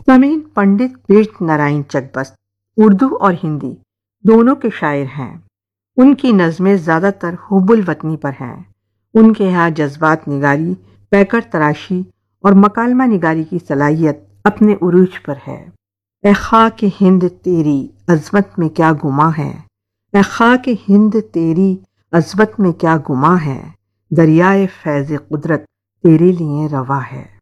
ज़मीन पंडित बीज नारायण चकबस्त उर्दू और हिंदी दोनों के शायर हैं। उनकी नज़में ज़्यादातर हुब्बुल वतनी पर हैं। उनके यहाँ जज्बात निगारी, पैकर तराशी और मकालमा निगारी की सलाहियत अपने उरूज पर है। ए खाक हिंद तेरी अज़मत में क्या गुमा है, ए खाक हिंद तेरी अज़मत में क्या गुमा है, दरियाए फैज़ कुदरत तेरे लिए रवा है।